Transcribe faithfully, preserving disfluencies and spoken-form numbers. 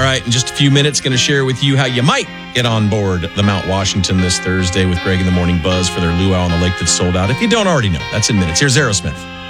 right, in just a few minutes, going to share with you how you might get on board the Mount Washington this Thursday with Greg in the Morning Buzz for their luau on the lake that's sold out. If you don't already know, that's in minutes. Here's Aerosmith.